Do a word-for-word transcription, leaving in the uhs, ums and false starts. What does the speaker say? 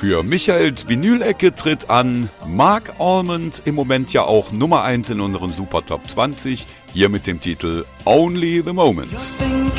Für Michaels Vinylecke tritt an Mark Almond, im Moment ja auch Nummer eins in unseren Super Top zwanzig, hier mit dem Titel Only the Moment.